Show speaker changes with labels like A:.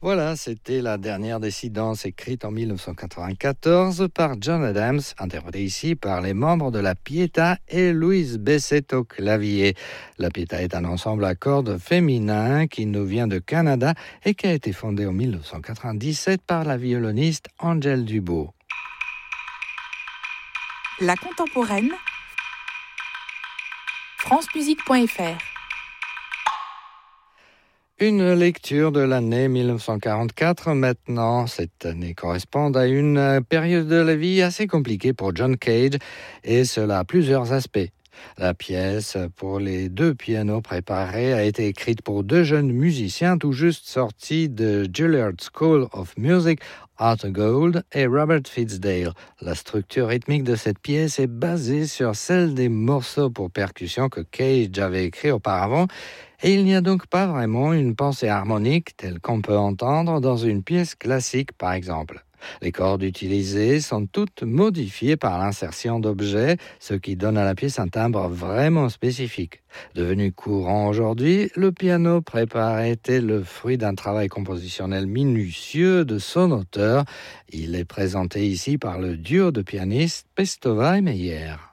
A: Voilà, c'était la dernière Décidence écrite en 1994 par John Adams, interprétée ici par les membres de la Pietà et Louise Bessette au clavier. La Pietà est un ensemble à cordes féminin qui nous vient de Canada et qui a été fondé en 1997 par la violoniste Angèle Dubois.
B: La contemporaine, francemusique.fr.
A: Une lecture de l'année 1944 maintenant. Cette année correspond à une période de la vie assez compliquée pour John Cage et cela a plusieurs aspects. La pièce pour les deux pianos préparés a été écrite pour deux jeunes musiciens tout juste sortis de Juilliard School of Music, Arthur Gold et Robert Fitzdale. La structure rythmique de cette pièce est basée sur celle des morceaux pour percussion que Cage avait écrits auparavant et il n'y a donc pas vraiment une pensée harmonique telle qu'on peut entendre dans une pièce classique par exemple. Les cordes utilisées sont toutes modifiées par l'insertion d'objets, ce qui donne à la pièce un timbre vraiment spécifique. Devenu courant aujourd'hui, le piano préparé est le fruit d'un travail compositionnel minutieux de son auteur. Il est présenté ici par le duo de pianistes Pestova et Meyer.